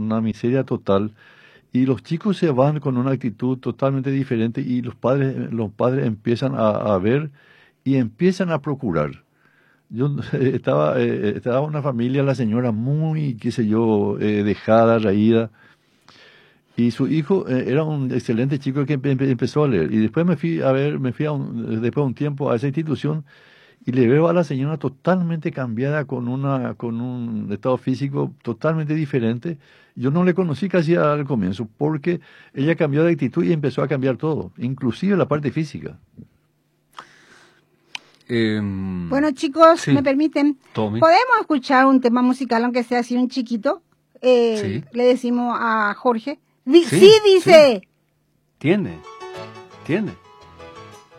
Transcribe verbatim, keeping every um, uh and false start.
una miseria total. Y los chicos se van con una actitud totalmente diferente y los padres, los padres empiezan a, a ver y empiezan a procurar. Yo eh, estaba, eh, estaba una familia, la señora muy, qué sé yo, eh, dejada, raída, y su hijo eh, era un excelente chico que empe- empe- empezó a leer. Y después me fui a ver, me fui a un, después de un tiempo a esa institución y le veo a la señora totalmente cambiada, con una, con un estado físico totalmente diferente. Yo no le conocí casi al comienzo porque ella cambió de actitud y empezó a cambiar todo, inclusive la parte física. Eh, Bueno, chicos, sí. me permiten, Tommy. ¿podemos escuchar un tema musical, aunque sea así un chiquito? Eh, Sí. Le decimos a Jorge. Di- Sí, sí, dice. Tiene, tiene.